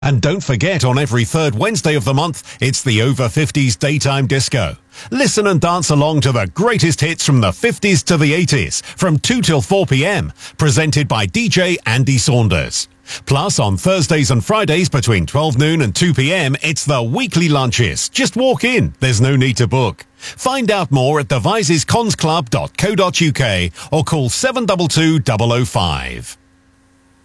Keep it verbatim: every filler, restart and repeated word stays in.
And don't forget, on every third Wednesday of the month, it's the Over fifties Daytime Disco. Listen and dance along to the greatest hits from the fifties to the eighties, from two till four p.m, presented by D J Andy Saunders. Plus, on Thursdays and Fridays between twelve noon and two p.m, it's the weekly lunches. Just walk in. There's no need to book. Find out more at devices cons club dot co dot uk or call seven two two, double oh five.